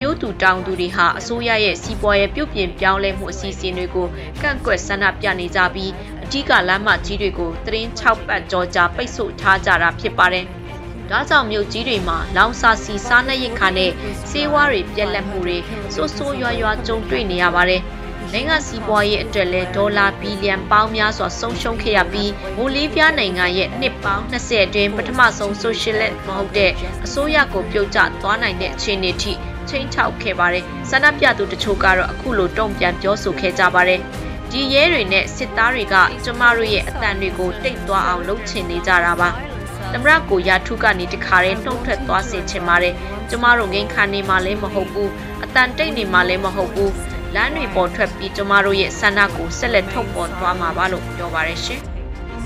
မျိုးသူတောင်သူတွေဟာအစိုးရရဲ့စီးပွားရေးပြုပြင်ပြောင်းလဲမှုအစီအစဉ်တွေကိုကန့်ကွက်ဆန္ဒပြနေကြပြီးအထူးကလမ်းမကြီးတွေကိုသတင်း6ပတ်ကြောကြာပိတ်ဆို့ထားကြတာဖြစ်ပါတယ်။ဒါကြောင့်မြို့ကြီးတွေမှာလောင်စာဆီစားနပ်ရိက္ခာနဲ့ဆေးဝါးတွေပြက်လက်မှုတွေဆိုးရွားကြုံတွေ့နေရပါတယ်။နိုင်ငံစီးပွားရေးအတွက်လည်းဒေါ်လာဘီလီယံပေါင်းများစွာဆုံးရှုံးခဲ့ရပြီးဘိုလီးဗီးယားနိုင်ငံရဲ့နှစ်ပေါင်း20အတွင်းပထမဆုံးဆိုရှယ်လစ်မဟုတ်တဲ့အစိုးရကိုပြုတ်ကျသွားနိုင်တဲ့အခြေအနေထိချိန်ချောက်ခဲ့ပါတယ်။ဆန္ဒပြသူတချို့ကတော့အခုလိုတုံ့ပြန်ပြောဆိုခဲ့ကြပါတယ်။ဒီရဲတွေနဲ့စစ်သားတွေကကျမတို့ရဲ့အသံတွေကိုတိတ်သွားအောင်လုပ်ချင်နေကြတာပါ။သမရကိုရာထုကနေတခါတည်းနှုတ်ထွက်သွားစေချင်ပါတယ်။ကျမတို့ငိန်ခံနေမှလည်းမဟုတ်ဘူး။အတန်တိတ်နေမှလည်းမဟုတ်ဘူး။လမ်းတွေပေါ်ထွက်ပြီးကျမတို့ရဲ့ဆန္ဒကိုဆက်လက်ထုတ်ပေါ်သွားမှာပါလို့ပြောပါရရှင်။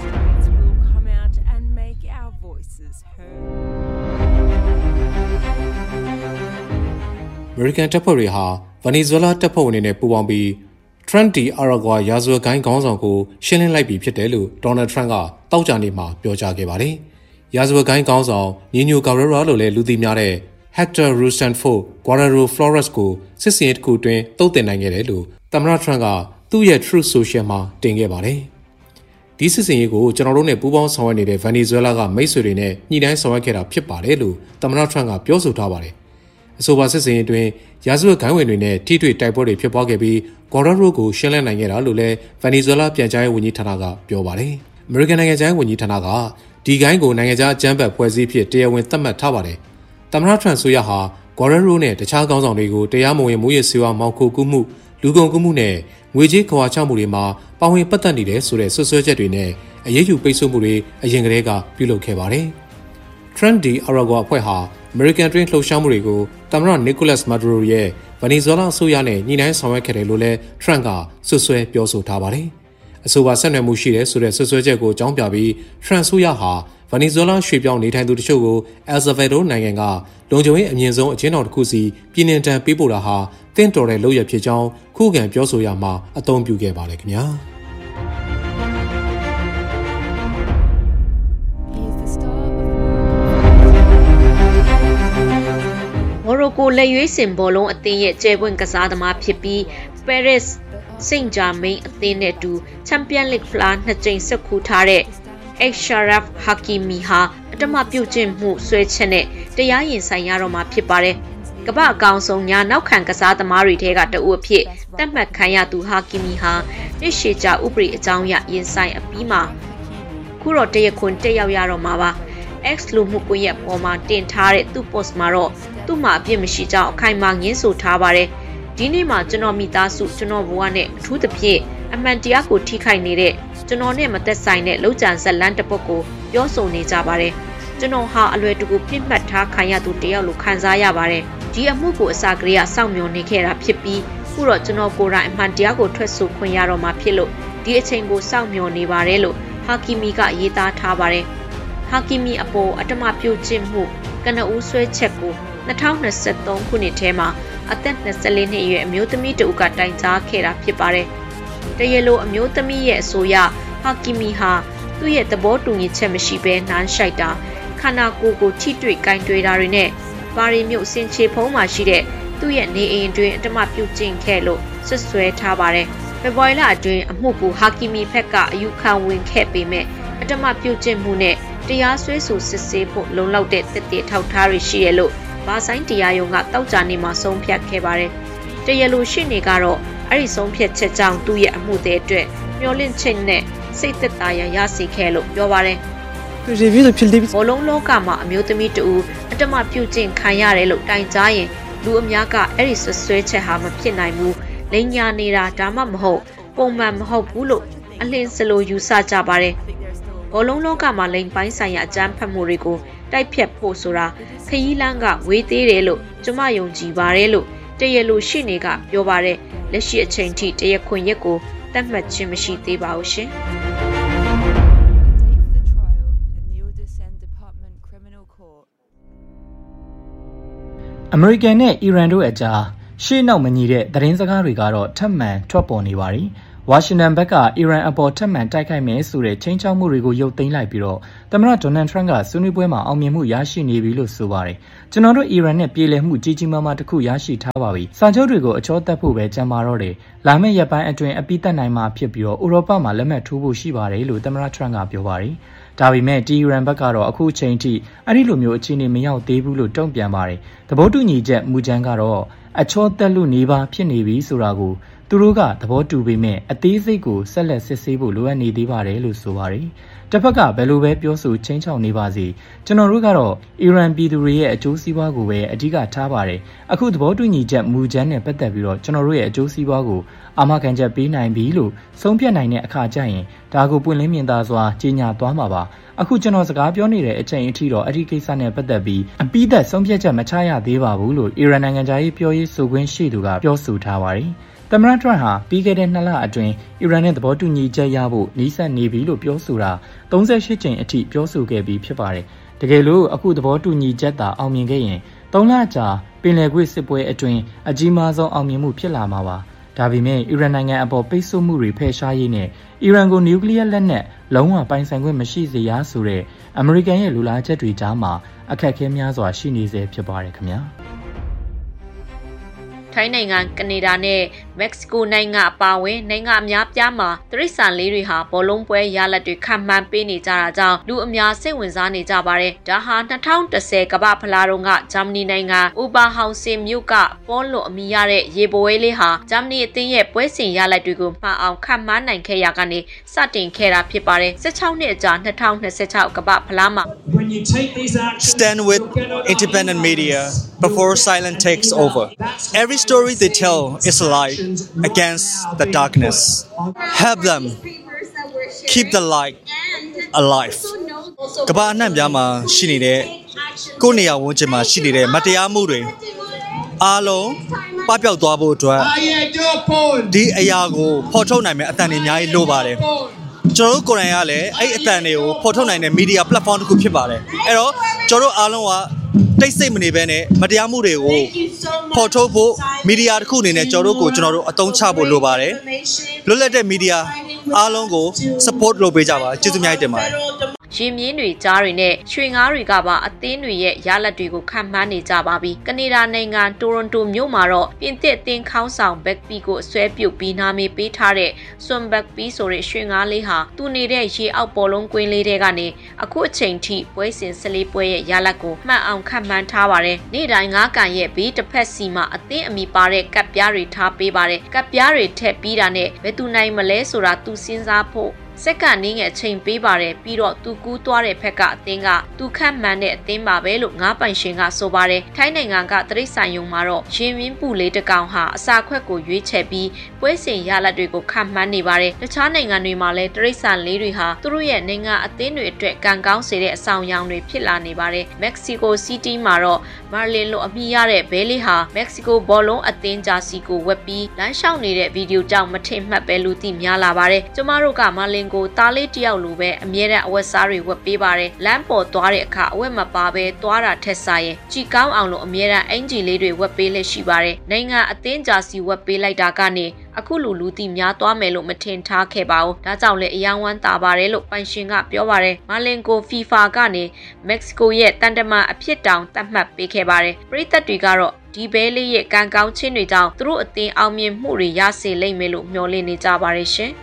American တပ်ဖွဲ့တွေဟာ Venezuela တပ်ဖွဲ့ဝင်တွေနဲ့ပူးပေါင်းပြီး Trent de Aragua ရာဇဝတ်ဂိုင်းခေါင်းဆောင်ကိုရှင်းလင်းလိုက်ပြီဖြစ်တယ်လို့ Donald Trump ကတောက်ကြနေမှာပြောကြားခဲ့ပါတယ်။ရာဇဝတ်ဂိုင်းခေါင်းဆောင် Nino Guerrero လို့လည်းလူသိများတဲ့ Hector Rosenfeld Guerrero Flores ကိုစစ်စင်ရေးတစ်ခုတွင်တုံ့တင်နိုင်ခဲ့တယ်လို့သမ္မတ Trump ကသူ့ရဲ့ Truth Social မှာတင်ခဲ့ပါတယ်။ဒီစစ်စင်ရေးကိုကျွန်တော်တို့နဲ့ပူးပေါင်းဆောင်ရွက်နေတဲ့ Venezuela ကမိတ်ဆွေတွေနဲ့ညှိနှိုင်းဆောင်ရွက်ခဲ့တာဖြစ်ပါတယ်လို့သမ္မတ Trump ကပြောဆိုထားပါတယ်။အဆိုပါစစ်စင်ရေးတွင်ရာဇဝတ်ဂိုင်းဝင်တွေနဲ့ထိတွေ့တိုက်ပွဲတွေဖြစ်ပွားခဲ့ပြီး Guerrero ကိုရှင်းလင်းနိုင်ခဲ့တာလို့လည်း Venezuela ပြန်ကြားရေးဝန်ကြီးဌာနကပြောပါတယ်။ American နိုင်ငံခြားရေးဝန်ကြီးဌာနကဒီဂိုင်းကိုနိုင်ငံခြားအကြမ်းဖက်ဖွဲ့စည်းဖြစ်တရားဝင်သတ်မှတ်ထားပါတယ်။သမ္မတ Trump ဆိုရဟာ Guerrero နဲ့တခြားခေါင်းဆောင်တွေကိုတရားမဝင်မူရစ်ဆေးဝါးမောင်ခိုကူးမှုလူကုန်ကူးမှုနဲ့ငွေကြေးခွာချမှုတွေမှာပါဝင်ပတ်သက်နေတယ်ဆိုတဲ့ဆွဆွဲချက်တွေနဲ့အရေးယူပိတ်ဆို့မှုတွေအရင်ကတည်းကပြုလုပ်ခဲ့ပါတယ်။ Trent de Aragua အဖွဲ့ဟာ American တွင်လှုပ်ရှားမှုတွေကိုသမ္မတ Nicolas Maduro ရဲ့ Venezuela အစိုးရနဲ့ညှိနှိုင်းဆောင်ရွက်ခဲ့တယ်လို့လည်း Trump ကဆွဆွဲပြောဆိုထားပါတယ်။အဆိုပါဆက်နွယ်မှုရှိတယ်ဆိုတဲ့ဆွဆွဲချက်ကိုအကြောင်းပြပြီး Trump အစိုးရဟာ Venezuela ရွှေ့ပြောင်းနေထိုင်သူတချို့ကို El Salvador နိုင်ငံကလုံခြုံရေးအမြင့်ဆုံးအကျဉ်းထောင်တစ်ခုစီပြည်နှင်တန်းပေးပို့တာဟာတင့်တော်တဲ့လုပ်ရဖြစ်ကြောင်းခုခံပြောဆိုရမှာအသုံးပြုခဲ့ပါတယ်ခင်ဗျာ။ Morocco လက်ရွေးစင်ဘောလုံးအသင်းရဲ့ကျဲပွင့်ကစားသမားဖြစ်ပြီး Paris Saint-Germain အသင်းနဲ့တူ Champions League ဖလား2ကြိမ်ဆက်ခူးထားတဲ့ Achraf Hakimi ဟာအတမပြုတ်ကျင့်မှုဆွဲချက်နဲ့တရားရင်ဆိုင်ရတော့မှာဖြစ်ပါတယ်။ကမ္ဘာအကောင်ဆုံးညာနောက်ခံကစားသမားတွေထဲကတအုပ်အဖြစ်သတ်မှတ်ခံရသူ Hakimi ဟာနှစ်ရှည်ကြာဥပဒေအကြောင်းအရရင်ဆိုင်အပြီးမှာခုတော့တရခွန်တက်ရောက်ရတော့မှာပါ။ X လူမှုကွန်ရက်ပေါ်မှာတင်ထားတဲ့သူ့ post မှာတော့သူ့မှာအပြစ်မရှိကြောင်းအခိုင်အမာငင်းဆိုထားပါတယ်။ဒီနေ့မှာကျွန်တော်မိသားစုကျွန်တော်ဘဝနဲ့အထူးသဖြင့်အမှန်တရားကိုထိခိုက်နေတဲ့ကျွန်တော်နဲ့မသက်ဆိုင်တဲ့လောက်ကျန်ဇက်လန်းတစ်ပုဒ်ကိုပြောဆိုနေကြပါတယ်။ကျွန်တော်ဟာအလွယ်တကူပြစ်မှတ်ထားခံရသူတယောက်လိုခံစားရပါတယ်။ဒီအမှုကိုအစာကလေးကစောင့်မျှော်နေခဲ့တာဖြစ်ပြီးခုတော့ကျွန်တော်ကိုယ်တိုင်အမှန်တရားကိုထွက်ဆိုခွင့်ရတော့မှာဖြစ်လို့ဒီအချိန်ကိုစောင့်မျှော်နေပါတယ်လို့ဟာကီမီကရေးသားထားပါတယ်။ဟာကီမီအပေါ်အတမပြုတ်ကျင့်မှုကနဦးဆွဲချက်ကို2023ခုနှစ်ထဲမှာအသက်24နှစ်အရွယ်အမျိုးသမီးတဦးကတိုင်ကြားခဲ့တာဖြစ်ပါတယ်။တရလိုအမျိုးသမီးရဲ့အဆိုအရဟာကီမီဟာသူ့ရဲ့သဘောတူညီချက်မရှိဘဲနှမ်းရှိုက်တာခန္ဓာကိုယ်ကိုထိတွေ့ကင်တွေ့တာတွေနဲ့ပါရီမြို့စင်ချေဖုံးမှာရှိတဲ့သူ့ရဲ့နေအိမ်အတွင်းအတမပြုတ်ကျင့်ခဲ့လို့ဆွဆွဲထားပါတယ်။ဖေဖော်ဝါရီလအတွင်းအမှုကိုဟာကီမီဘက်ကအယူခံဝင်ခဲ့ပေမဲ့အတမပြုတ်ကျင့်မှုနဲ့တရားစွဲဆိုစစ်ဆေးဖို့လုံလောက်တဲ့သက်သေထောက်ထားတွေရှိရလို့ဘာဆိုင်တရားရုံးကတောက်ကြနေမှာဆုံးဖြတ်ခဲ့ပါတယ်။တရားလိုရှိနေကတော့အဲ့ဒီဆုံးဖြတ်ချက်ကြောင့်သူ့ရဲ့အမှုတဲ့အတွက်မျောလင့်ချက်နဲ့စိတ်သက်သာရရစေခဲ့လို့ပြောပါတယ်။ဘောလုံးလောကမှာအမျိုးသမီးတူအတမပြုတ်ကျင့်ခံရတယ်လို့တိုင်ကြားရင်လူအများကအဲ့ဒီဆွဲချက်ဟာမဖြစ်နိုင်ဘူး။လိန်ညာနေတာဒါမှမဟုတ်ပုံမှန်မဟုတ်ဘူးလို့အလင်းစလိုယူဆကြပါတယ်။ဘောလုံးလောကမှာလိန်ပိုင်းဆိုင်ရာအကြမ်းဖက်မှုတွေကိုတိုက်ဖြတ်ဖို့ဆိုတာခရီးလမ်းကဝေးသေးတယ်လို့ကျမယုံကြည်ပါတယ်လို့တရားလိုရှိနေကပြောပါတယ်လက်ရှိအချိန်ထိတရားခွင်ရက်ကိုတတ်မှတ်ခြင်းမရှိသေးပါဘူးရှင်အမေရိကန်နဲ့အီရန်တို့အကြားရှေ့နောက်မညီတဲ့သတင်းစကားတွေကတော့ထပ်မံထွက်ပေါ်နေပါပြီဝါရှင်တန်ဘက်ကအီရန်အပေါ်ထပ်မံတိုက်ခိုက်မယ်ဆိုတဲ့ချိန်ချောက်မှုတွေကိုရုပ်သိမ်းလိုက်ပြီးတော့သမ္မတဒေါ်နယ်ထရန့်ကဆွေးနွေးပွဲမှာအောင်မြင်မှုရရှိနေပြီလို့ဆိုပါတယ်ကျွန်တော်တို့အီရန်နဲ့ပြေလည်မှုကြီးကြီးမားမားတစ်ခုရရှိထားပါပြီစာချုပ်တွေကိုအချောတက်ဖို့ပဲကြံပါတော့တယ်လာမယ့်ရက်ပိုင်းအတွင်းအပိသက်နိုင်မှာဖြစ်ပြီးတော့ဥရောပမှာလက်မှတ်ထိုးဖို့ရှိပါတယ်လို့သမ္မတထရန့်ကပြောပါတယ်ဒါပေမဲ့တီအီရန်ဘက်ကတော့အခုချိန်ထိအဲ့ဒီလိုမျိုးအခြေအနေမရောက်သေးဘူးလို့တုံ့ပြန်ပါတယ်သဘောတူညီချက်မူကြမ်းကတော့အချောတက်လို့နေပါဖြစ်နေပြီဆိုတာကိုသူတို့ကသဘောတူပေမဲ့အသေးစိတ်ကိုဆက်လက်စစ်ဆေးဖို့လိုအပ်နေသေးပါတယ်လို့ဆိုပါတယ်တစ်ဖက်ကဘယ်လိုပဲပြောဆိုချင်းချောက်နေပါစေကျွန်တော်တို့ကတော့အီရန်ပြည်သူတွေရဲ့အကျိုးစီးပွားကိုပဲအဓိကထားပါတယ်အခုသဘောတူညီချက်မူကြမ်းနဲ့ပတ်သက်ပြီးတော့ကျွန်တော်တို့ရဲ့အကျိုးစီးပွားကိုအာမခံချက်ပေးနိုင်ပြီလို့ဆုံးဖြတ်နိုင်တဲ့အခါကျရင်ဒါကိုပွင့်လင်းမြင်သာစွာကြေညာသွားမှာပါအခုကျွန်တော်စကားပြောနေတဲ့အချိန်အထိတော့အဲ့ဒီကိစ္စနဲ့ပတ်သက်ပြီးအပိသက်ဆုံးဖြတ်ချက်မချရသေးပါဘူးလို့အီရန်နိုင်ငံသားရေးပြောရေးဆိုခွင့်ရှိသူကပြောဆိုထားပါတယ်သမ္မတထရန့်ဟာပြီးခဲ့တဲ့2လအတွင်းအီရန်နဲ့သဘောတူညီချက်ရဖို့နှီးစပ်နေပြီလို့ပြောဆိုတာ38ကြိမ်အထိပြောဆိုခဲ့ပြီးဖြစ်ပါတယ်။တကယ်လို့အခုသဘောတူညီချက်သာအောင်မြင်ခဲ့ရင်3လကြာပင်လယ်ကွေ့စစ်ပွဲအတွင်းအကြီးမားဆုံးအောင်မြင်မှုဖြစ်လာမှာပါ။ဒါပေမဲ့အီရန်နိုင်ငံအပေါ်ပိတ်ဆို့မှုတွေဖယ်ရှားရေးနဲ့အီရန်ကိုနျူကလ িয়ার လက်နက်လုံးဝပိုင်ဆိုင်ခွင့်မရှိစေရဆိုတဲ့အမေရိကန်ရဲ့လူလားချက်တွေကြားမှာအခက်အခဲများစွာရှိနေစေဖြစ်ပါတယ်ခင်ဗျာ။ထိုင်းနိုင်ငံကနေဒါနဲ့မက္ကဆီကိုနိုင်ငံအပါအဝင်နိုင်ငံအများပြားမှာတရိษံလေးတွေဟာဘောလုံးပွဲရလဒ်တွေခံမှန်းပေးနေကြတာကြောင့်လူအများစိတ်ဝင်စားနေကြပါတယ်။ဒါဟာ2010ကမ္ဘာဖလားတုန်းကဂျာမနီနိုင်ငံဥဘာဟောင်ဆင်မြို့ကပေါ်လွန်အမီရတဲ့ရေပွဲလေးဟာဂျာမနီအသင်းရဲ့ပွဲစဉ်ရလဒ်တွေကိုမှန်အောင်ခံမှန်းနိုင်ခဲ့ရကနေစတင်ခဲ့တာဖြစ်ပါတယ်။16နှစ်အကြာ2026ကမ္ဘာဖလားမှာ Stand with independent media before silence takes over. Every story they tell is a light against the darkness. Help them keep the light alive. ကမ္ဘာအနှံ့ပြားမှာရှိနေတဲ့ကိုယ့်နေရာဝန်းကျင်မှာရှိနေတဲ့မတရားမှုတွေအားလုံးပပျောက်သွားဖို့အတွက်ဒီအရာကိုဖော်ထုတ်နိုင်မယ့်အသံတွေအများကြီးလိုပါတယ်ကျွန်တော်တို့ကိုယ်တိုင်ကလည်းအဲ့အသံတွေကိုဖော်ထုတ်နိုင်တဲ့ media platform တစ်ခုဖြစ်ပါတယ်အဲ့တော့ကျွန်တော်တို့အားလုံးကတိတ်ဆိတ်မနေဘဲနဲ့မတရားမှုတွေကိုဖော်ထုတ်ဖို့ media တစ်ခုအနေနဲ့ကျွန်တော်တို့အသုံးချဖို့လိုပါတယ်လွတ်လပ်တဲ့ media အားလုံးကို support လုပ်ပေးကြပါကျေးဇူးအများကြီးတင်ပါတယ်ရင်မြင်းတွေကြားတွေနဲ့ရွှေငါးတွေကပါအသင်းတွေရဲ့ရလဒ်တွေကိုခံမှန်းနေကြပါပြီ။ကနေဒါနိုင်ငံတိုရွန်တိုမြို့မှာတော့ပြင်သစ်အသင်းခေါင်းဆောင်ဘက်ပီကိုအစွဲပြုတ်ပြီးနာမည်ပေးထားတဲ့ဆွမ်ဘက်ပီဆိုတဲ့ရွှေငါးလေးဟာသူနေတဲ့ရေအောက်ဘောလုံးကွင်းလေးတွေကနေအခုအချိန်ထိပွဲစဉ်14ပွဲရဲ့ရလဒ်ကိုမှန်အောင်ခံမှန်းထားပါတယ်။နေ့တိုင်းငါးကန်ရဲ့ဘေးတစ်ဖက်စီမှာအသင်းအမိပါတဲ့ကပ်ပြားတွေထားပေးပါတယ်။ကပ်ပြားတွေထည့်ပြီးတာနဲ့ဘယ်သူနိုင်မလဲဆိုတာသူစဉ်းစားဖို့စက္ကန့်နည်းငယ်ချိန်ပေးပါတယ်ပြီးတော့သူကူးသွားတဲ့ဖက်ကအသင်းကသူခန့်မှန်းတဲ့အသင်းပါပဲလို့ငါးပိုင်ရှင်ကဆိုပါတယ်ထိုင်းနိုင်ငံကတရိษံယုံမှာတော့ရင်ရင်းပူလေးတစ်ကောင်ဟာအစာခွက်ကိုရွေးချယ်ပြီးပွဲစဉ်ရလဒ်တွေကိုခန့်မှန်းနေပါတယ်တခြားနိုင်ငံတွေမှာလည်းတရိษံလေးတွေဟာသူတို့ရဲ့နိုင်ငံအသင်းတွေအတွက်ကံကောင်းစေတဲ့အဆောင်အယောင်တွေဖြစ်လာနေပါတယ်မက္ကဆီကိုစီးတီးမှာတော့မာလင်လိုအမည်ရတဲ့ဘဲလေးဟာမက္ကဆီကိုဘောလုံးအသင်းဂျာစီကိုဝက်ပြီးလမ်းလျှောက်နေတဲ့ဗီဒီယိုကြောင့်မထင်မှတ်ပဲလူသိများလာပါတယ်ကျမတို့ကမာလင်ကိုသားလေးတယောက်လိုပဲအမြဲတမ်းအဝတ်စားတွေဝတ်ပေးပါတယ်လမ်းပေါ်သွားတဲ့အခါအဝတ်မပါပဲသွားတာထက်စားရင်ကြည်ကောင်းအောင်လို့အမြဲတမ်းအင်ဂျီလေးတွေဝတ်ပေးလက်ရှိပါတယ်နိုင်ငံအသင်းဂျာစီဝတ်ပေးလိုက်တာကနေအခုလူသိများသွားမယ်လို့မထင်ထားခဲ့ပါဘူးဒါကြောင့်လည်းအယောင်ဝမ်းသာပါတယ်လို့ပိုင်ရှင်ကပြောပါတယ်မာလင်ကို FIFA ကနေမက္ကဆီကိုရဲ့တန်တမာအဖြစ်တောင်သတ်မှတ်ပေးခဲ့ပါတယ်ပရိသတ်တွေကတော့ဒီဘဲလေးရဲ့ကံကောင်းခြင်းတွေကြောင့်သူတို့အသင်းအောင်မြင်မှုတွေရစေလိမ့်မယ်လို့မျှော်လင့်နေကြပါတယ်ရှင်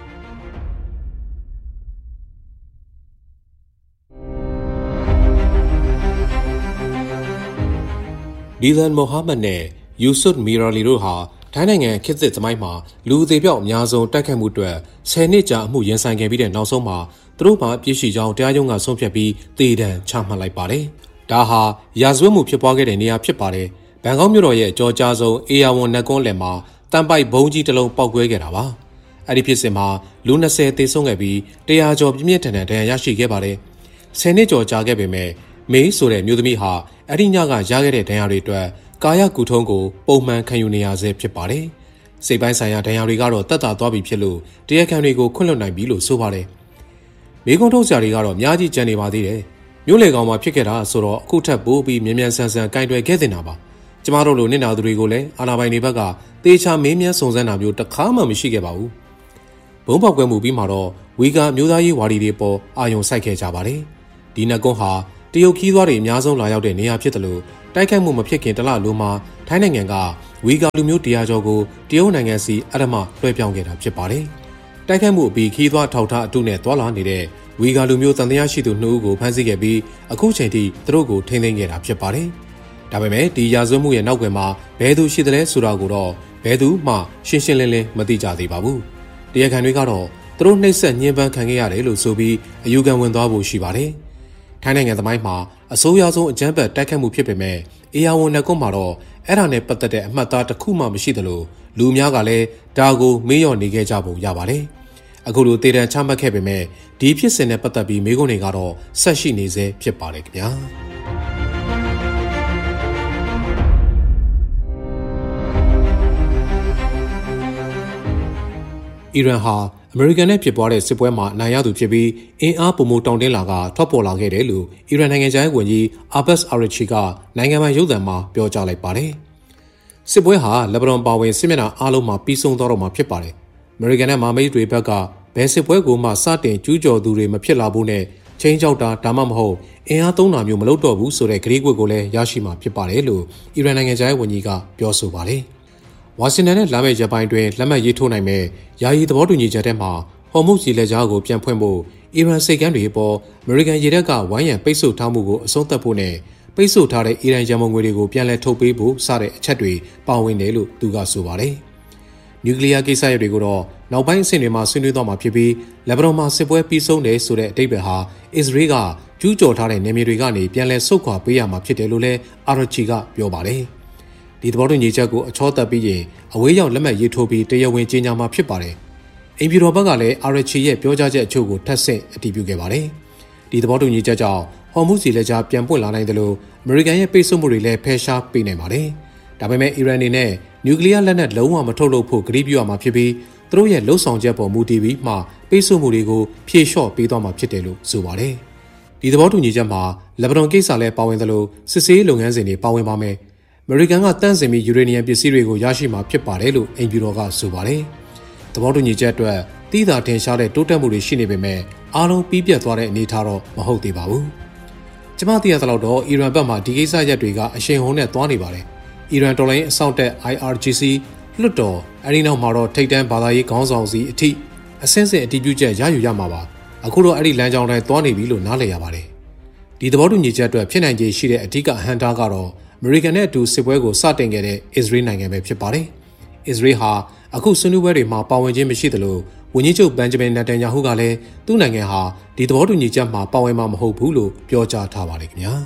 ဒီဇန်မိုဟာမက်နဲ့ယူဆွတ်မီရာလီတို့ဟာထိုင်းနိုင်ငံခေတ်သစ်သမိုင်းမှာလူအသေးပြောက်အများဆုံးတိုက်ခတ်မှုအတွက်10နှစ်ကြာအမှုရင်ဆိုင်ခဲ့ပြီးတဲ့နောက်ဆုံးမှာသူတို့မှာပြည့်ရှိကြောင်းတရားရုံးကဆုံးဖြတ်ပြီးသေဒဏ်ချမှတ်လိုက်ပါတယ်။ဒါဟာရာဇဝတ်မှုဖြစ်ပွားခဲ့တဲ့နေရာဖြစ်ပါတယ်။ဘန်ကောက်မြို့တော်ရဲ့အကြောကြားဆုံးအေယာဝန်နက်ကွန်းလယ်မှာတန်ပိုက်ဘုံကြီးတစ်လုံးပောက်ကွဲခဲ့တာပါ။အဲ့ဒီဖြစ်စဉ်မှာလူ20သေဆုံးခဲ့ပြီး100ကျော်ပြင်းပြင်းထန်ထန်ဒဏ်ရာရရှိခဲ့ပါတယ်။10နှစ်ကျော်ကြာခဲ့ပေမဲ့မေးဆိုတဲ့မျိုးသမီးဟာအဲ့ဒီညကရခဲ့တဲ့ဒဏ်ရာတွေအတွက်ကာယကုထုံးကိုပုံမှန်ခံယူနေရဆဲဖြစ်ပါတယ်။စိတ်ပိုင်းဆိုင်ရာဒဏ်ရာတွေကတော့တက်တာသွားပြီဖြစ်လို့တရားခံတွေကိုခွင့်လွှတ်နိုင်ပြီလို့ဆိုပါတယ်။မိကုံထုတ်ဆရာတွေကတော့အများကြီးကြံနေပါသေးတယ်။မျိုးလေကောင်မှာဖြစ်ခဲ့တာဆိုတော့အခုထပ်ပိုးပြီးမြန်မြန်ဆန်ဆန်ကင်တွယ်ခဲ့တင်တာပါ။ကျမတို့လိုနစ်နာသူတွေကိုလည်းအာဏာပိုင်တွေဘက်ကတေချာမေးမြန်းစုံစမ်းတာမျိုးတစ်ခါမှမရှိခဲ့ပါဘူး။ုံပေါက်ကွဲမှုပြီးမှတော့ဝီဂါမျိုးသားရေးဝါဒီတွေပေါ်အာရုံစိုက်ခဲ့ကြပါတယ်။ဒီနက်ကွန်းဟာတရုတ်ခီးသွားတွေအများဆုံးလာရောက်တဲ့နေရာဖြစ်တယ်လို့တိုက်ခိုက်မှုမဖြစ်ခင်တလလိုမှာထိုင်းနိုင်ငံကဝီဂါလူမျိုး100ကျော်ကိုတရုတ်နိုင်ငံစီအဓမ္မလွှဲပြောင်းခဲ့တာဖြစ်ပါတယ်။တိုက်ခိုက်မှုအပြီးခီးသွားထောက်ထားအတုနဲ့တွာလာနေတဲ့ဝီဂါလူမျိုးတန်တရားရှိသူ2ဦးကိုဖမ်းဆီးခဲ့ပြီးအခုချိန်ထိသူတို့ကိုထိန်းသိမ်းခဲ့တာဖြစ်ပါတယ်။ဒါပေမဲ့ဒီရာဇဝတ်မှုရဲ့နောက်ကွယ်မှာဘယ်သူရှိသလဲဆိုတာကိုတော့ဘယ်သူမှရှင်းရှင်းလင်းလင်းမသိကြသေးပါဘူး။တရားခံတွေကတော့သူတို့နှိပ်စက်ညှဉ်းပန်းခံခဲ့ရတယ်လို့ဆိုပြီးအယူခံဝင်သွားဖို့ရှိပါတယ်။ထိုင်းနိုင်ငံသမိုင်းမှာအဆိုးရွားဆုံးအကြမ်းဖက်တိုက်ခိုက်မှုဖြစ်ပေမဲ့အေယာဝန်နက်ကွန်းမှာတော့အဲ့ဒါနဲ့ပတ်သက်တဲ့အမှတ်အသားတစ်ခုမှမရှိသလိုလူအများကလည်းဒါကိုမေးလျော့နေခဲ့ကြပုံရပါတယ်။အခုလိုတေတံချမှတ်ခဲ့ပေမဲ့ဒီဖြစ်စဉ်နဲ့ပတ်သက်ပြီးမေးခွန်းတွေကတော့ဆက်ရှိနေစေဖြစ်ပါတယ်ခင်ဗျာ။အီရန်ဟာအမေရိကန်နဲ့ဖြစ်ပွားတဲ့စစ်ပွဲမှာနိုင်ရသူဖြစ်ပြီးအင်အားပုံမတောင်းတင်းလာကထွက်ပေါ်လာခဲ့တယ်လို့အီရန်နိုင်ငံခြားရေးဝန်ကြီးအာဘတ်အာရချီကနိုင်ငံပိုင်ရုပ်သံမှာပြောကြားလိုက်ပါတယ်။စစ်ပွဲဟာလက်ဘနွန်ပါဝင်စစ်မျက်နှာအားလုံးမှာပြီးဆုံးသွားတော့မှာဖြစ်ပါတယ်။အမေရိကန်နဲ့မဟာမိတ်တွေဘက်ကဘယ်စစ်ပွဲကိုမှစတင်ကျူးကျော်သူတွေမဖြစ်လာဘူးနဲ့ချင်းချောက်တာဒါမှမဟုတ်အင်အားသုံးတာမျိုးမလုပ်တော့ဘူးဆိုတဲ့ကတိကဝတ်ကိုလည်းရရှိမှာဖြစ်ပါတယ်လို့အီရန်နိုင်ငံခြားရေးဝန်ကြီးကပြောဆိုပါတယ်။ဝါရှင်တန်နဲ့လာမယ့်ရက်ပိုင်းတွင်လက်မှတ်ရေးထိုးနိုင်မဲ့ယာယီသဘောတူညီချက်ထဲမှာဟော်မုတ်စီလက်ကြားကိုပြန်ဖွင့်ဖို့အီရန်စိတ်ကမ်းတွေပေါ်အမေရိကန်ရေတပ်ကဝိုင်းရံပိတ်ဆို့ထားမှုကိုအဆုံးသတ်ဖို့နဲ့ပိတ်ဆို့ထားတဲ့အီရန်ရန်ပုံငွေတွေကိုပြန်လည်ထုတ်ပေးဖို့စတဲ့အချက်တွေပါဝင်တယ်လို့သူကဆိုပါတယ်။နျူကလ িয়ার ကိစ္စရပ်တွေကိုတော့နောက်ပိုင်းအဆင့်တွေမှာဆွေးနွေးသွားမှာဖြစ်ပြီးလက်ဘနွန်မှာစစ်ပွဲပြီးဆုံးတယ်ဆိုတဲ့အဓိပ္ပာယ်ဟာအစ္စရေးကကျူးကျော်ထားတဲ့နေမြေတွေကနေပြန်လည်ဆုတ်ခွာပေးရမှာဖြစ်တယ်လို့လည်းအာရချီကပြောပါတယ်။ဒီသဘောတူညီချက်ကိုအချောသက်ပြီးရင်အဝေးရောက်လက်မှတ်ရေးထိုးပြီးတရားဝင်ကြေညာမှာဖြစ်ပါတယ်။အင်ပြည်တော်ဘက်ကလည်းအာရချီရဲ့ပြောကြားချက်အချို့ကိုထပ်ဆင့်အတည်ပြုခဲ့ပါတယ်။ဒီသဘောတူညီချက်ကြောင့်ဟော်မုတ်စီလက်ကြားပြန်ပွင့်လာနိုင်တယ်လို့အမေရိကန်ရဲ့ပိတ်ဆို့မှုတွေလည်းဖယ်ရှားပေးနိုင်ပါတယ်။ဒါပေမဲ့အီရန်အနေနဲ့နျူကလ িয়ার လက်နက်လုံးဝမထုတ်လုပ်ဖို့ကတိပြုရမှာဖြစ်ပြီးသူတို့ရဲ့လှုံ့ဆော်ချက်ပေါ်မူတည်ပြီးမှပိတ်ဆို့မှုတွေကိုဖြေလျှော့ပေးသွားမှာဖြစ်တယ်လို့ဆိုပါတယ်။ဒီသဘောတူညီချက်မှာလက်ဘနွန်ကိစ္စလည်းပါဝင်သလိုစစ်ဆေးလုပ်ငန်းစဉ်တွေပါဝင်ပါမယ်။အမေရိကန်ကတန့်စင်ပြီးယူရေနီယံပစ္စည်းတွေကိုရရှိမှာဖြစ်ပါတယ်လို့အင်ပြည်တော်ကဆိုပါတယ်။သဘောတူညီချက်အတွက်တိသာထင်ရှားတဲ့တိုးတက်မှုတွေရှိနေပေမဲ့အားလုံးပြီးပြတ်သွားတဲ့အနေအထားတော့မဟုတ်သေးပါဘူး။ကျမသိရသလောက်တော့အီရန်ဘက်မှဒီကိစ္စရပ်တွေကအရှိန်ဟုန်နဲ့သွားနေပါတယ်။အီရန်တော်လိုင်းအစောင့်တက် IRGC လွှတ်တော်အဲဒီနောက်မှာတော့ထိပ်တန်းဘာသာရေးခေါင်းဆောင်စီအထိအဆင့်ဆင့်အတည်ပြုချက်ရယူရမှာပါ။အခုတော့အဲ့ဒီလမ်းကြောင်းတိုင်းသွားနေပြီလို့နားလည်ရပါတယ်။ဒီသဘောတူညီချက်အတွက်ဖြစ်နိုင်ခြေရှိတဲ့အဓိကအဟန့်အတားကတော့အမေရိကန်နဲ့အတူစစ်ပွဲကိုစတင်ခဲ့တဲ့အစ္စရေးနိုင်ငံပဲဖြစ်ပါတယ်။အစ္စရေးဟာအခုဆွေးနွေးပွဲတွေမှာပါဝင်ခြင်းမရှိသလိုဝန်ကြီးချုပ်ဘန်ဂျမင်နက်တန်ယာဟုကလည်းသူ့နိုင်ငံဟာဒီသဘောတူညီချက်မှာပါဝင်မှာမဟုတ်ဘူးလို့ပြောကြားထားပါတယ်ခင်ဗျာ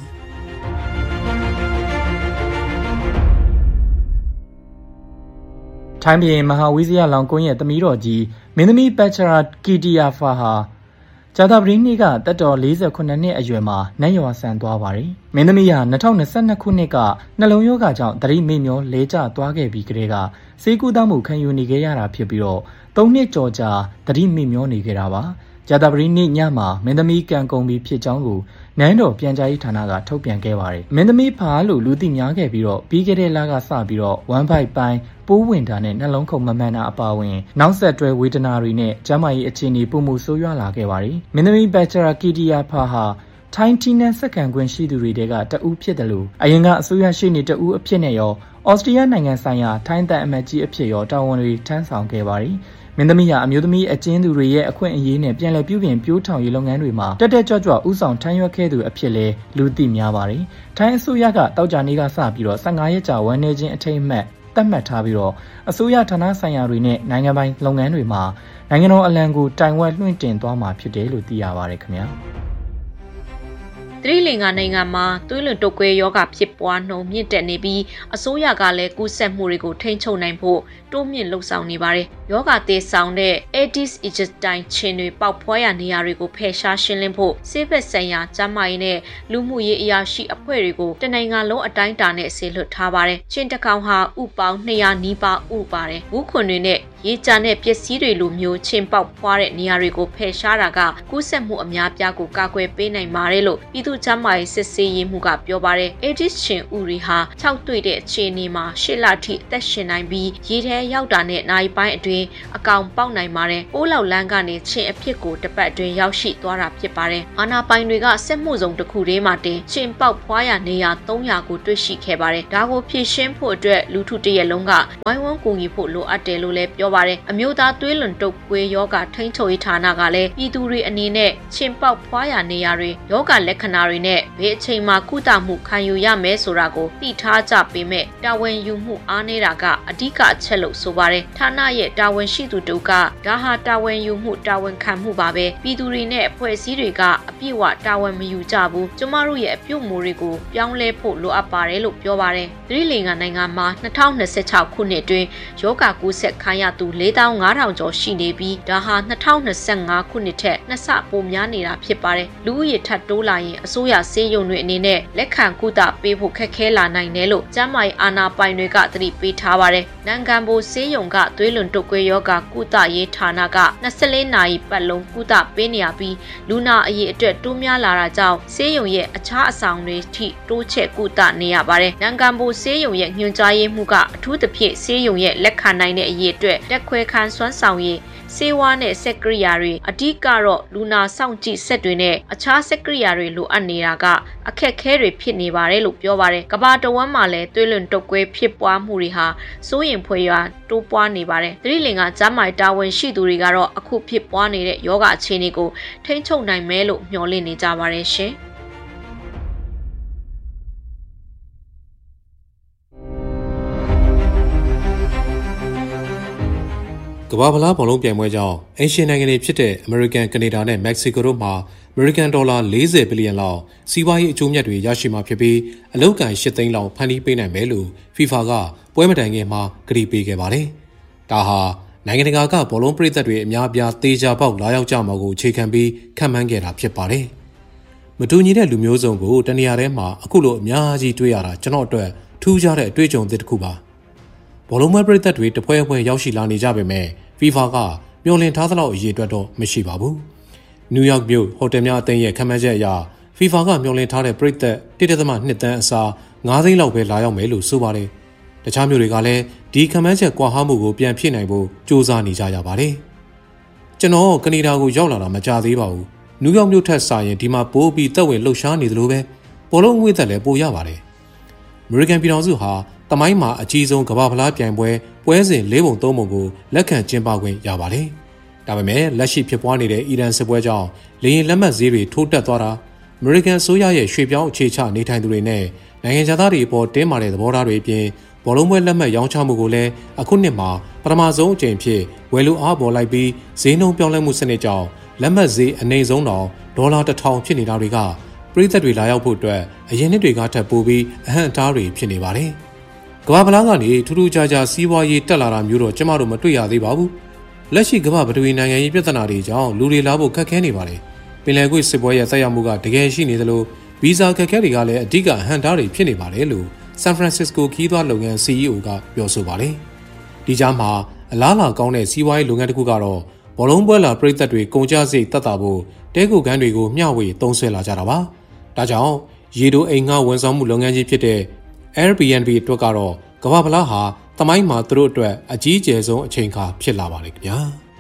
။ထိုင်းပြည်မဟာဝိဇယလောင်ကွန်းရဲ့သမီးတော်ကြီးမင်းသမီးပတ်ချရာကီတီယာဖာဟာဂျာတာပရီနေ့ကတက်တော်48နှစ်အရွယ်မှာနတ်ရွာဆန်သွားပါတယ်။မင်းသမီးဟာ2022ခုနှစ်ကနှလုံးရောဂါကြောင့်သတိမေ့မျောလဲကျသွားခဲ့ပြီးကတည်းကဆေးကုသမှုခံယူနေခဲ့ရတာဖြစ်ပြီးတော့3နှစ်ကျော်ကြာသတိမေ့မျောနေခဲ့တာပါ။ဂျာတာပရီနေ့ညမှာမင်းသမီးကံကုန်ပြီးဖြစ်ကြောင်းကိုနန်းတော်ပြန်ကြားရေးဌာနကထုတ်ပြန်ခဲ့ပါတယ်။မင်းသမီးဖာလို့လူသိများခဲ့ပြီးတော့ပြီးခဲ့တဲ့လကစပြီးတော့1 byte ပိုင်းပိုးဝင်တာနဲ့နှလုံးခုန်မမှန်တာအပါအဝင်နောက်ဆက်တွဲဝေဒနာတွေနဲ့ကျန်းမာရေးအခြေအနေပုံမှုဆိုးရွားလာခဲ့ပါတယ်။မင်းသမီးဘက်ချရာကီတီယာဖာဟာထိုင်းတီနန်စက္ကန့်ခွင့်ရှိသူတွေတဲကတဦးဖြစ်တယ်လို့အရင်ကအစိုးရရှိနေတဦးအဖြစ်နဲ့ရောဩစတြေးလျနိုင်ငံဆိုင်ရာထိုင်းတန်အမတ်ကြီးအဖြစ်ရောတာဝန်တွေထမ်းဆောင်ခဲ့ပါတယ်။မင်းသမီးဟာအမျိုးသမီးအကျဉ်းသူတွေရဲ့အခွင့်အရေးနဲ့ပြန်လည်ပြုပြင်ပြိုးထောင်ရေးလုပ်ငန်းတွေမှာတက်တက်ကြွကြွဥဆောင်ထမ်းရွက်ခဲ့သူအဖြစ်လဲလူသိများပါတယ်။ထိုင်းအစိုးရကတောက်ကြနေ့ကစပြီးတော့15ရက်ကြာဝန်နေခြင်းအထိမ်းအမှတ်သတ်မှတ်ထားပြီးတော့အစိုးရဌာနဆိုင်ရာတွေနဲ့နိုင်ငံပိုင်လုပ်ငန်းတွေမှာနိုင်ငံတော်အလံကိုတိုင်ဝက်လွှင့်တင်သွားမှာဖြစ်တယ်လို့သိရပါတယ်ခင်ဗျာ။သီရိလင်္ကာနိုင်ငံမှာသွေးလွန်တုပ်ကွေးရောဂါဖြစ်ပွားနှုန်းမြင့်တက်နေပြီးအစိုးရကလည်းကူးစက်မှုတွေကိုထိန်းချုပ်နိုင်ဖို့တိုးမြင့်လှုံ့ဆော်နေပါတယ်။ရောဂါသေဆောင်တဲ့ Aedes aegypti ချင်းတွေပေါက်ဖွားရနေရာတွေကိုဖယ်ရှားရှင်းလင်းဖို့ဆေးဘက်ဆိုင်ရာကျန်းမာရေးနဲ့လူမှုရေးအရာရှိအဖွဲ့တွေကိုတနိုင်ငံလုံးအတိုင်းအတာနဲ့ဆေးလွှတ်ထားပါတယ်။ချင်းတကောင်ဟာဥပေါင်း200နီးပါးဥပါတယ်။ဝူးခွန်တွေနဲ့ရေကြမ်းတဲ့ပစ္စည်းတွေလိုမျိုးချင်းပေါက်ဖွားတဲ့နေရာတွေကိုဖယ်ရှားတာကကူးစက်မှုအများပြားကိုကာကွယ်ပေးနိုင်ပါတယ်လို့ပြည်သူ့ကျန်းမာရေးစစ်ဆေးရေးမှုကပြောပါတယ်။ Aegis ရှင်ဦးရီဟာ6တွေ့တဲ့အခြေအနေမှာ8လထိအသက်ရှင်နိုင်ပြီးရေထဲရောက်တာနဲ့နိုင်ပိုင်းအတွင်းအကောင်ပေါက်နိုင်ပါတယ်။ပိုးလောက်လန်းကနေချင်းအဖြစ်ကိုတပတ်အတွင်းရောက်ရှိသွားတာဖြစ်ပါတယ်။အာနာပိုင်တွေကစစ်မှုစုံတစ်ခုတည်းမှာတင်ချင်းပေါက်ဖွားရနေရ300ကိုတွေ့ရှိခဲ့ပါတယ်။ဒါကိုဖြည့်ရှင်းဖို့အတွက်လူထုတရက်လုံးကဝိုင်းဝန်းကူညီဖို့လိုအပ်တယ်လို့လည်းပြောပါတယ်။အမျိုးသားသွေးလွန်တုပ်ကွေးယောဂထိန်းချုပ်ရေးဌာနကလည်းပြည်သူတွေအနေနဲ့ချင်းပေါက်ဖွားရနေရတွေယောဂလက္ခဏာတွေနဲ့ဘယ်အချိန်မှာကုသမှုခံယူရမယ်ဆိုတာကိုသိထားကြပေမဲ့တာဝန်ယူမှုအားနည်းတာကအဓိကအချက်လို့ဆိုပါတယ်။ဌာနရဲ့တာဝန်ရှိသူတို့ကဒါဟာတာဝန်ယူမှုတာဝန်ခံမှုပါပဲပြည်သူတွေနဲ့အဖွဲ့အစည်းတွေကအပြည့်အဝတာဝန်မယူကြဘူးကျမတို့ရဲ့အပြုတ်မှုတွေကိုပြောင်းလဲဖို့လိုအပ်ပါတယ်လို့ပြောပါတယ်။သီရိလင်္ကာနိုင်ငံမှာ2026ခုနှစ်အတွင်းယောဂကူးစက်ခံရသူ4500ကျော်ရှိနေပြီးဒါဟာ2025ခုနှစ်ထက်2ဆပိုများနေတာဖြစ်ပါတယ်။လူဦးရေထပ်တိုးလာရင်အစိုးရဆေးရုံတွေအနေနဲ့လက်ခံကုသပေးဖို့ခက်ခဲလာနိုင်တယ်လို့ကျန်းမာရေးအာဏာပိုင်တွေကသတိပေးထားပါတယ်။နိုင်ငံပိုဆေးရုံကသွေးလွန်တုပ်ကွေးယောဂကုသရေးဌာနက24နာရီပတ်လုံးကုသပေးနေရပြီးလူနာအရေအတွက်တိုးများလာတာကြောင့်ဆေးရုံရဲ့အခြားအဆောင်တွေထိတိုးချဲ့ကုသနေရပါတယ်။နိုင်ငံပိုဆေးရုံရဲ့ညွှန်ကြားရေးမှူးကအထူးသဖြင့်ဆေးရုံရဲ့လက်ခံနိုင်တဲ့အရေအတွက်တက်ခွဲခန်းစွမ်းဆောင်ရည်ဆေးဝါးနဲ့စက်ကရိယာတွေအဓိကတော့လူနာစောင့်ကြည့်စက်တွေနဲ့အခြားစက်ကရိယာတွေလိုအပ်နေတာကအခက်အခဲတွေဖြစ်နေပါတယ်လို့ပြောပါတယ်။ကမ္ဘာတဝန်းမှာလည်းသွေးလွန်တုပ်ကွေးဖြစ်ပွားမှုတွေဟာစိုးရိမ်ဖွယ်ရာတိုးပွားနေပါတယ်။သတိလင်ကကျန်းမာရေးတာဝန်ရှိသူတွေကတော့အခုဖြစ်ပွားနေတဲ့ယောဂအခြေအနေကိုထိန်းချုပ်နိုင်မယ်လို့မျှော်လင့်နေကြပါတယ်ရှင်။ကမ္ဘာဖလားဘောလုံးပြိုင်ပွဲကြောင့်အိမ်ရှင်နိုင်ငံတွေဖြစ်တဲ့အမေရိကန်၊ကနေဒါနဲ့မက္ကဆီကိုတို့မှာအမေရိကန်ဒေါ်လာ40ဘီလီယံလောက်စီးပွားရေးအကျိုးမြတ်တွေရရှိမှာဖြစ်ပြီးအလုပ်ကန်8သိန်းလောက်ဖန်တီးပေးနိုင်မယ်လို့ FIFA ကပွဲမတိုင်ခင်မှာကတိပေးခဲ့ပါတယ်။ဒါဟာနိုင်ငံတကာကဘောလုံးပရိသတ်တွေအများအပြားသေချာပေါက်လာရောက်ကြမှာကိုအခြေခံပြီးခန့်မှန်းခဲ့တာဖြစ်ပါတယ်။မတူညီတဲ့လူမျိုးစုံကိုတနေရာထဲမှာအခုလိုအများကြီးတွေ့ရတာကျွန်တော်အတွက်ထူးခြားတဲ့အတွေ့အကြုံတစ်ခုပါ။ဘောလုံးပွဲပရိသတ်တွေတပွဲပွဲရောက်ရှိလာနေကြပေမဲ့FIFA ကမျှော်လင့်ထားသလောက်အရေးအတွက်တော့မရှိပါဘူး။နယူးယောက်မြို့ဟိုတယ်များအသင်းရဲ့ခန့်မှန်းချက်အရ FIFA ကမျှော်လင့်ထားတဲ့ပရိသတ် 1.2 သန်းအစား9သိန်းလောက်ပဲလာရောက်မယ်လို့ဆိုပါတယ်။တခြားမြို့တွေကလည်းဒီခန့်မှန်းချက်ကွာဟမှုကိုပြန်ဖြည့်နိုင်ဖို့စ조사နေကြရပါတယ်။ကျွန်တော်ကနေဒါကိုရောက်လာတာမကြသေးပါဘူး။နယူးယောက်မြို့ထက်စာရင်ဒီမှာပိုးပြီးသက်ဝင်လှုပ်ရှားနေသလိုပဲဘောလုံးငွေသက်လည်းပိုရပါတယ်။ အမေရိကန်ပြည်ထောင်စုဟာတမိုင်းမှာအကြီးဆုံးကမ္ဘာဖလားပြိုင်ပွဲစဉ်၄ပုံ၃ပုံကိုလက်ခံကျင်းပခွင့်ရပါတယ်။ဒါပေမဲ့လက်ရှိဖြစ်ပွားနေတဲ့အီရန်စစ်ပွဲကြောင့်လေယာဉ်လက်မှတ်ဈေးတွေထိုးတက်သွားတာအမေရိကန်အစိုးရရဲ့ရွှေ့ပြောင်းအခြေချနေထိုင်သူတွေနဲ့နိုင်ငံသားတွေအပေါ်တင်းမာတဲ့သဘောထားတွေအပြင်ဘောလုံးပွဲလက်မှတ်ရောင်းချမှုကိုလည်းအခုနှစ်မှာပထမဆုံးအကြိမ်ဖြစ်ဝယ်လိုအားပေါ်လိုက်ပြီးဈေးနှုန်းပြောင်းလဲမှုစနစ်ကြောင့်လက်မှတ်ဈေးအနည်းဆုံးတော့ဒေါ်လာ1000ဖြစ်နေတာတွေကပရိသတ်တွေလာရောက်ဖို့အတွက်အရင်နှစ်တွေကထပ်ပိုပြီးအဟန့်အတားတွေဖြစ်နေပါတယ်။ကမ္ဘာဖလားကနေထူးထူးခြားခြားစီးပွားရေးတက်လာတာမျိုးတော့ကျမတို့မတွေ့ရသေးပါဘူး။လက်ရှိကမ္ဘာပထဝီနိုင်ငံရေးပြဿနာတွေကြောင့်လူတွေလာဖို့ခက်ခဲနေပါတယ်။ပင်လယ်ကွေ့စစ်ပွဲရဲ့သက်ရောက်မှုကတကယ်ရှိနေသလိုဗီဇာခက်ခဲတွေကလည်းအဓိကအဟန့်အတားတွေဖြစ်နေပါတယ်လို့ဆန်ဖရန်စစ္စကိုခီးသွွားလုပ်ငန်း CEO ကပြောဆိုပါတယ်။ဒီကြားမှာအလားအလာကောင်းတဲ့စီးပွားရေးလုပ်ငန်းတစ်ခုကတော့ဘောလုံးပွဲလာပရိသတ်တွေကုန်ကျစရိတ်သက်သာဖို့တဲကူကန်းတွေကိုမျှဝေသုံးစွဲလာကြတာပါ။ဒါကြောင့်ရေတိုအိမ်ငှားဝန်ဆောင်မှုလုပ်ငန်းကြီးဖြစ်တဲ့ Airbnb အတွက်ကတော့ကမ္ဘာဖလားဟာသမိုင်းမှာသူတို့အတွက်အကြီးအကျယ်ဆုံးအချိန်အခါဖြစ်လာပါတယ်ခင်ဗျာ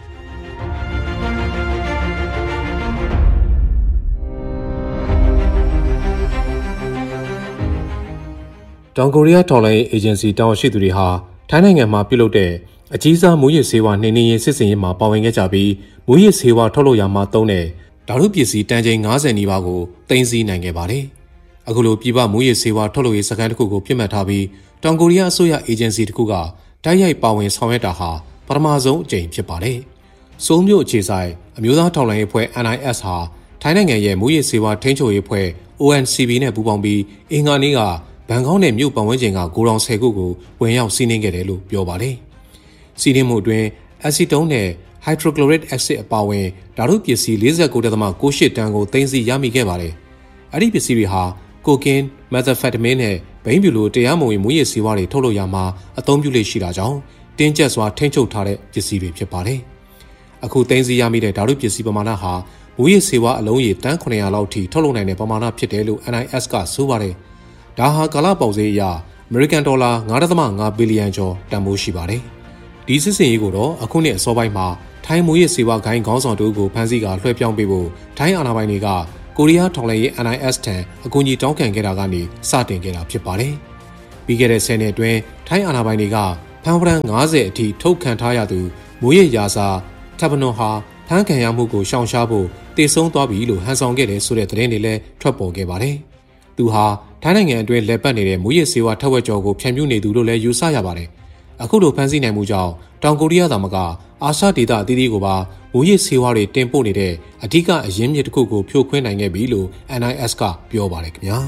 တောင်ကိုရီးယားထောက်လှမ်းရေးအေဂျင်စီတာဝန်ရှိသူတွေဟာထိုင်းနိုင်ငံမှာပြုလုပ်တဲ့အကြီးစားမူရစ်ဆေးဝါးနှိမ်နင်းရေးစစ်စင်ရေးမှာပါဝင်ခဲ့ကြပြီးမူရစ်ဆေးဝါးထုတ်လုပ်ရာမှာသုံးတဲ့ဓာတုပစ္စည်းတန်ချိန်90နီးပါးကိုသိမ်းဆည်းနိုင်ခဲ့ပါတယ်။အခုလိုပြည်ပမူရစ်ဆေးဝါးထုတ်လုပ်ရေးစခန်းတစ်ခုကိုပြစ်မှတ်ထားပြီးတောင်ကိုရီးယားအစိုးရအေဂျင်စီတစ်ခုကတိုက်ရိုက်ပါဝင်ဆောင်ရွက်တာဟာပထမဆုံးအကြိမ်ဖြစ်ပါတယ်။ဆိုးမြို့အခြေဆိုင်အမျိုးသားထောက်လှမ်းရေးအဖွဲ့ NIS ဟာထိုင်းနိုင်ငံရဲ့မူရစ်ဆေးဝါးထိန်းချုပ်ရေးအဖွဲ့ ONCB နဲ့ပူးပေါင်းပြီးအင်္ဂါနေ့ကဘန်ကောက်နဲ့မြို့ပတ်ဝန်းကျင်ကဂိုဒေါင်10ခုကိုဝင်ရောက်စီးနင်းခဲ့တယ်လို့ပြောပါတယ်။စီးနင်းမှုအတွင်းအက်ဆီတုန်းနဲ့ဟိုက်ဒရိုကလိုရစ်အက်ဆစ်အပါအဝင်ဓာတုပစ္စည်း 49.98 တန်ကိုသိမ်းဆည်းရမိခဲ့ပါတယ်။အဲ့ဒီပစ္စည်းတွေဟာကိုကင်း၊မက်သာဖက်တမင်းနဲ့ဘိန်းပြူလိုတရားမဝင်မူရစ်ဆေးဝါးတွေထုတ်လုပ်ရမှာအသုံးပြုလေးရှိတာကြောင့်တင်းကျပ်စွာထိန်းချုပ်ထားတဲ့ပစ္စည်းတွေဖြစ်ပါတယ်။အခုသိမ်းဆည်းရမိတဲ့ဓာတုပစ္စည်းပမာဏဟာမူရစ်ဆေးဝါးအလုံးရေတန်း900လောက်ထိထုတ်လုပ်နိုင်တဲ့ပမာဏဖြစ်တယ်လို့ NIS ကဆိုပါတယ်။ဒါဟာကာလပေါက်ဈေးအရအမေရိကန်ဒေါ်လာ 9.5 ဘီလီယံကျော်တန်ဖိုးရှိပါတယ်။ဒီစစ်စင်ရေးကိုတော့အခုနှစ်အစောပိုင်းမှာထိုင်းမူရစ်ဆေးဝါးဂိုင်းခေါင်းဆောင်တို့ကိုဖမ်းဆီးကလွှဲပြောင်းပေးဖို့ထိုင်းအာဏာပိုင်တွေကကိုရီးယားထောက်လှမ်းရေး NIS ထံအကူအညီတောင်းခံခဲ့တာကနေစတင်ခဲ့တာဖြစ်ပါတယ်။ပြီးခဲ့တဲ့10နှစ်အတွင်းထိုင်းအာဏာပိုင်တွေကဖမ်းဝရမ်း90အထိထုတ်ခံထားရသူမူရစ်ရာဇာထပ်ပနွန်ဟာဖမ်းခံရမှုကိုရှောင်ရှားဖို့တည်ဆုံသွားပြီလို့ဟန်ဆောင်ခဲ့တယ်ဆိုတဲ့သတင်းတွေလည်းထွက်ပေါ်ခဲ့ပါတယ်။သူဟာထိုင်းနိုင်ငံအတွင်းလက်ပတ်နေတဲ့မူရစ်ဆေးဝါးထက်ဝက်ကျော်ကိုဖြန့်ဖြူးနေသူလို့လည်းယူဆရပါတယ်။အခုလိုဖမ်းဆီးနိုင်မှုကြောင့်တောင်ကိုရီးယားသာမကအာရှဒေသအသီးသီးကိုပါမူရစ်ဆေးဝါးတွေတင်ပို့နေတဲ့အဓိကအရင်းမြစ်တစ်ခုကိုဖြိုခွင်းနိုင်ခဲ့ပြီလို့ NIS ကပြောပါတယ်ခင်ဗျာ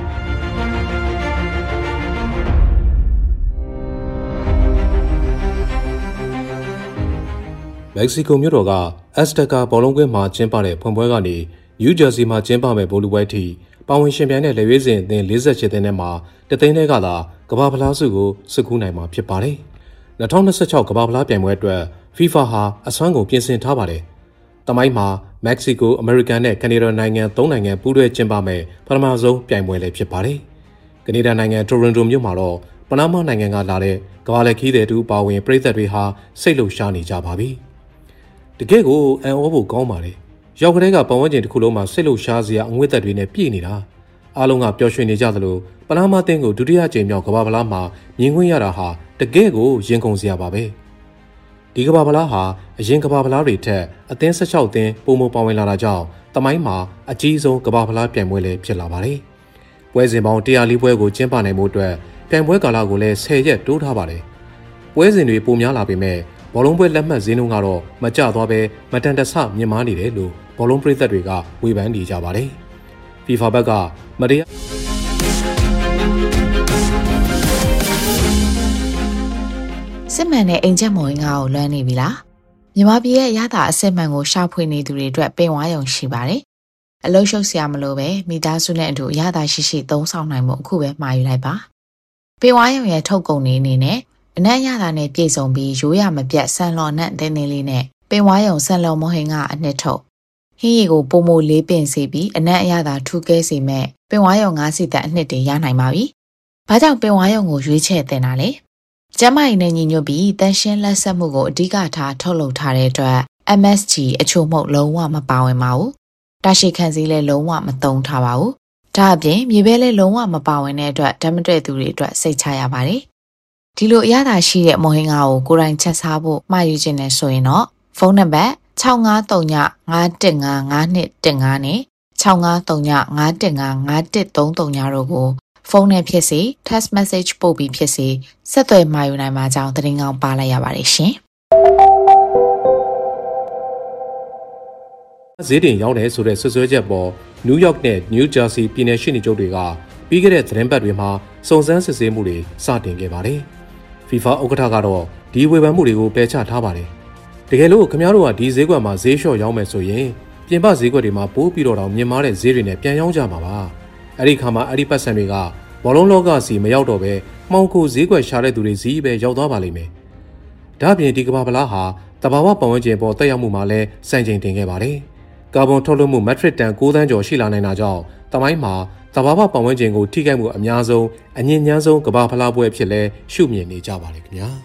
မက္ကဆီကိုမြို့တော်ကအက်စတကာဘောလုံးကွင်းမှာကျင်းပတဲ့ဖွင့်ပွဲကနေနယူးဂျာစီမှာကျင်းပမဲ့ဘောလုံးပွဲထိပါဝင်ရှင်ပြိုင်တဲ့လက်ရွေးစင်အသင်း48သင်းထဲမှာတသိန်းထဲကသာကမ္ဘာဖလားဆုကိုစုကူးနိုင်မှာဖြစ်ပါတယ်။2026ကမ္ဘာဖလားပြိုင်ပွဲအတွက် FIFA ဟာအစွမ်းကုန်ပြင်ဆင်ထားပါတယ်။တမိုင်းမှာမက္ကဆီကို၊အမေရိကန်နဲ့ကနေဒါနိုင်ငံ3နိုင်ငံပူးတွဲကျင်းပမဲ့ပထမဆုံးပြိုင်ပွဲလည်းဖြစ်ပါတယ်။ကနေဒါနိုင်ငံတိုရွန်တိုမြို့မှာတော့ပနားမားနိုင်ငံကလာတဲ့ကမ္ဘာလက်ခီးသည်တူပါဝင်ပြည်သက်တွေဟာစိတ်လှုပ်ရှားနေကြပါပြီ။တကယ့်ကိုအံ့ဩဖို့ကောင်းပါတယ်။ရောက်ကလေးကပတ်ဝန်းကျင်တစ်ခုလုံးမှာစိတ်လှုပ်ရှားစရာအငွေ့သက်တွေနဲ့ပြည့်နေတာ။အားလုံးကပျော်ရွှင်နေကြသလိုပနားမားတင်းကိုဒုတိယကြိမ်မြောက်ကမ္ဘာဖလားမှာမြင်ခွင့်ရတာဟာတကယ့်ကိုရင်ကုန်စရာပါပဲ။ဒီကမ္ဘာဖလားဟာအရင်ကမ္ဘာဖလားတွေထက်အသင်း16သင်းပုံမပါဝင်လာတာကြောင့်တမိုင်းမှာအကြီးဆုံးကမ္ဘာဖလားပြိုင်ပွဲလည်းဖြစ်လာပါတယ်။ပွဲစဉ်ပေါင်း104ပွဲကိုကျင်းပနိုင်မှုအတွက်ပြိုင်ပွဲကာလကိုလည်း10ရက်တိုးထားပါတယ်။ပွဲစဉ်တွေပိုများလာပေမဲ့ဘောလုံးပွဲလက်မှတ်ဈေးနှုန်းကတော့မကျသွားပဲမတန်တဆမြင့်မားနေတယ်လို့ဘောလုံးပရိသတ်တွေကဝေဖန်နေကြပါတယ်။ FIFA ဘက်ကမတရားစစ်မှန်တဲ့အိမ်ချက်မော်ရင်ကိုလွမ်းနေပြီလားမြန်မာပြည်ရဲ့ရတာအစစ်မှန်ကိုရှာဖွေနေသူတွေအတွက်ပင်ဝါရုံရှိပါတယ်အလုံးရှုပ်စရာမလိုပဲမိသားစုနဲ့အတူရတာရှိရှိသုံးဆောင်နိုင်မှုအခုပဲမှာယူလိုက်ပါပင်ဝါရုံရဲ့ထုတ်ကုန်နေအနေနဲ့အနက်ရတာနဲ့ပြည့်စုံပြီးရိုးရမပြတ်ဆန်လော်နဲ့တင်းနေလေးနဲ့ပင်ဝါရုံဆန်လော်မော်ဟင်ကအနှစ်ထုတ်ဟင်းရီကိုပုံမိုလေးပင်စီပြီးအနက်အရသာထူကဲစီမဲ့ပင်ဝါရုံ၅စီတက်အနှစ်တွေရနိုင်ပါပြီဘာကြောင့်ပင်ဝါရုံကိုရွေးချယ်တင်တာလဲကျမကြီးနဲ့ညီညွတ်ပြီးတန်ရှင်းလက်ဆက်မှုကိုအဓိကထားထုတ်လုပ်ထားတဲ့အတွက် MSG အချို့မှုလုံးဝမပါဝင်ပါဘူး။တာရှိခံစည်းလည်းလုံးဝမသုံးထားပါဘူး။ဒါအပြင်မြေပဲလည်းလုံးဝမပါဝင်တဲ့အတွက်ဓာတ်မတည့်သူတွေအတွက်စိတ်ချရပါတယ်။ဒီလိုအရသာရှိတဲ့မော်ဟင်္ဂါကိုကိုယ်တိုင်ချက်စားဖို့မှာယူခြင်းနဲ့ဆိုရင်တော့ဖုန်းနံပါတ်6539515515နဲ့6539515533တို့ကိုဖုန်းနဲ့ဖြစ်စေ text message ပို့ပြီးဖြစ်စေဆက်သွယ်မှာယူနိုင်မှာကြောင်းသတင်းကောင်းပါလိုက်ရပါတယ်ရှင်။ဈေးတင်ရောက်တယ်ဆိုတဲ့ဆွဆွဲချက်ပေါ်နယူးယောက်နဲ့နယူးဂျာစီပြည်နယ်ရှိနေချုပ်တွေကပြီးခဲ့တဲ့သတင်းပတ်တွေမှာစုံစမ်းစစ်ဆေးမှုတွေစတင်ခဲ့ပါတယ်။ FIFA ဥက္ကဋ္ဌကတော့ဒီဝေဖန်မှုတွေကိုပယ်ချထားပါတယ်။တကယ်လို့ခင်ဗျားတို့ကဒီဈေးကွက်မှာဈေးလျှော့ရောင်းမယ်ဆိုရင်ပြင်ပဈေးကွက်တွေမှာပိုးပြီးတော့မြင်မာတဲ့ဈေးတွေနဲ့ပြန်ရောင်းကြမှာပါ။အဲ့ဒီခါမှာအဲ့ဒီပတ်စံတွေကဘောလုံးလောကစီမရောက်တော့ပဲမှောင်ခိုဈေးကွက်ရှာတဲ့သူတွေစီးပဲရောက်သွားပါလိမ့်မယ်။ဒါ့အပြင်ဒီကမ္ဘာဖလားဟာတဘာဝပတ်ဝန်းကျင်ပေါ်တက်ရောက်မှုမှာလည်းစံချိန်တင်ခဲ့ပါတယ်။ကာဗွန်ထုတ်လွှတ်မှုမက်ထရစ်တန်9သန်းကျော်ရှိလာနိုင်တာကြောင့်တမိုင်းမှာတဘာဝပတ်ဝန်းကျင်ကိုထိခိုက်မှုအများဆုံးအငြင်းညမ်းဆုံးကမ္ဘာဖလားပွဲဖြစ်လဲရှုမြင်နေကြပါလေခင်ဗျာ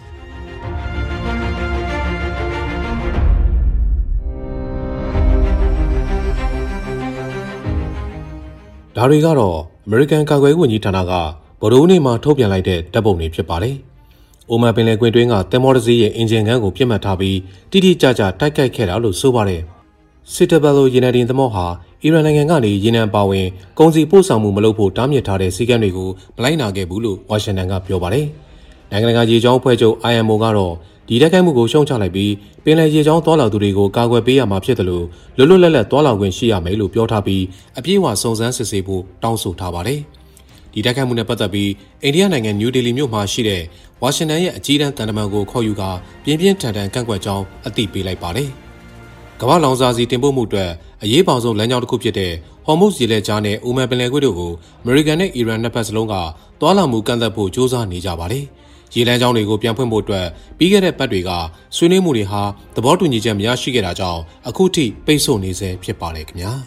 ။ဒါတွေကတော့အမေရိကန်ကာကွယ်ရေးဝန်ကြီးဌာနကဗုဒ္ဓဟူးနေ့မှာထုတ်ပြန်လိုက်တဲ့ဓာတ်ပုံတွေဖြစ်ပါတယ်။အိုမန်ပင်လယ်ကွေ့တွင်းကတင်မော်တစီရဲ့အင်ဂျင်ခန်းကိုပြစ်မှတ်ထားပြီးတိတိကျကျတိုက်ခိုက်ခဲ့တာလို့ဆိုပါတယ်။စစ်တဘလိုရေနံတင်သမောဟာအီရန်နိုင်ငံကနေရေနံပါဝင်ကုန်စည်ပို့ဆောင်မှုမလုပ်ဖို့တားမြစ်ထားတဲ့စည်းကမ်းတွေကိုမလိုက်နာခဲ့ဘူးလို့ဝါရှင်တန်ကပြောပါတယ်။နိုင်ငံတကာရေကြောင်းအဖွဲ့ချုပ် IMO ကတော့ဒီတိုက်ခိုက်မှုကိုရှုံချလိုက်ပြီးပင်လယ်ရေကြောင်းသွားလာသူတွေကိုကာကွယ်ပေးရမှာဖြစ်တယ်လို့လွတ်လွတ်လပ်လပ်သွားလာခွင့်ရှိရမယ်လို့ပြောထားပြီးအပြည့်အဝစုံစမ်းစစ်ဆေးဖို့တောင်းဆိုထားပါတယ်။ဒီတိုက်ခိုက်မှုနဲ့ပတ်သက်ပြီးအိန္ဒိယနိုင်ငံနယူးဒေလီမြို့မှာရှိတဲ့ဝါရှင်တန်ရဲ့အကြီးတန်းတန်တမန်ကိုခေါ်ယူကာပြင်းပြင်းထန်ထန်ကန့်ကွက်ကြောင်းအသိပေးလိုက်ပါတယ်။ကမ္ဘာလောင်စာဆီတင်ပို့မှုအတွက်အရေးပေါဆုံးလမ်းကြောင်းတစ်ခုဖြစ်တဲ့ဟော်မုဇ်ရေလက်ကြားနဲ့အိုမန်ပင်လယ်ကွေ့တို့ကိုအမေရိကန်နဲ့အီရန်နှစ်ဖက်စလုံးကသွာလာမှုကန့်သတ်ဖို့စ조사နေကြပါတယ်။ရေလမ်းကြောင်းတွေကိုပြန်ဖွင့်ဖို့အတွက်ပြီးခဲ့တဲ့ပတ်တွေကဆွေးနွေးမှုတွေဟာသဘောတူညီချက်မရရှိခဲ့တာကြောင့်အခုထိပိတ်ဆို့နေဆဲဖြစ်ပါတယ်ခင်ဗျာ။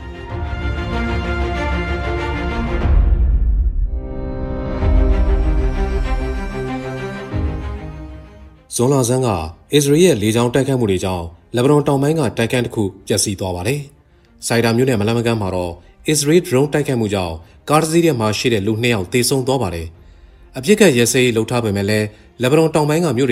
ဇွန်လဆန်းကအစ္စရေးရဲ့လေကြောင်းတိုက်ခိုက်မှုတွေကြောင့်လက်ဘနွန်တောင်ပိုင်းကတိုက်ခန်းတစ်ခုပျက်စီးသွားပါတယ်။စိုက်တာမြို့နယ်မလန်မကန်းမှာတော့အစ္စရေးဒရုန်းတိုက်ခိုက်မှုကြောင့်ကားတစ်စီးထဲမှာရှိတဲ့လူ2ယောက်သေဆုံးသွားပါတယ်။အပြစ်ကရဲစဲရေးလှုပ်ထားပေမဲ့လည်းလက်ဘနွန်တောင်ပိုင်းကမြို့